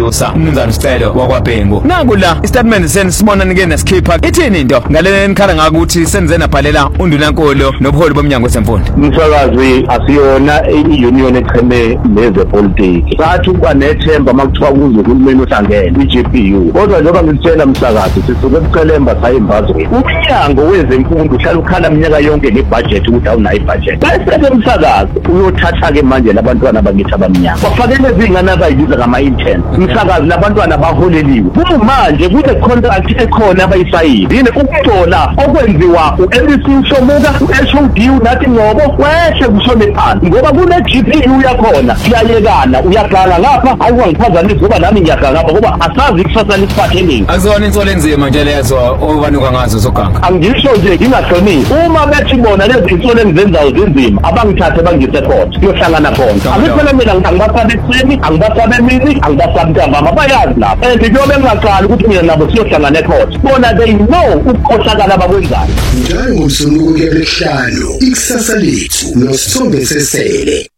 producer umnumzana Sicelo wakwaBhengu. Naku la istatement senisibona nike nesikhipha ithini into ngalena nikhala ngakuthi senze nabhalela undunankolo nobuholi bomnyango wesemfundo. Umsakazi asiyona iunion echeme nezepolitiki. Sathi kwanethemba makuthiwa kuze uhulumeni uhlangene iGPU. Kodwa njengoba ngitshela umsakazi sisuke ebucelemba sayimbazwe. Umnyango wezemfundo uhlala ukhala iminyaka yonke nebudget ukuthi awunayo ibudget. Bese umsakazi uyothatha ke manje labantwana bakithi abamnyama. Bafakele izingane abayibiza kama intern. Umsakazi labantwana baholeliwe. Manje kule contract ekhona abayisayini. Yini ukudola okwenziwa uElisi Shomuka uHOD nathi ngobo wehle kushone phansi ngoba kune GPU yakhona siyayekana uyaqala lapha awuwangiphazamisa ngoba nami ngiyaqala lapha ngoba asazi ikusasa lisiphatheni. Akuzona insolo enzima nje lezo obanuka ngazo zoganga. Angisho nje ngingahloniphi uma bethi bona lezi insolo engizenzayo zinzima abangithathe bangise court kuyohlangana khona. Akuphela mina ngibasabe ekuseni angibasabe emini angibasabe ntambama bayazi lapha and kuyobe ngaqala ukuthi mina nabo siyohlangana ecourt bona they know ukukhohlakala abakwenzayo. Njalo ngomsombuluko kuya lesihlanu ikusasa lethu noSithombe Sesele.